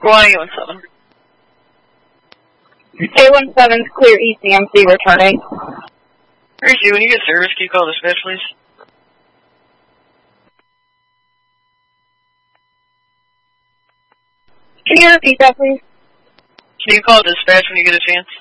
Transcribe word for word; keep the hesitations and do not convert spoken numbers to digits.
one eight one seven. eight one seven's clear E C M C returning. Gracie, when you get service, can you call dispatch, please? Can you repeat that, please? Can you call dispatch when you get a chance?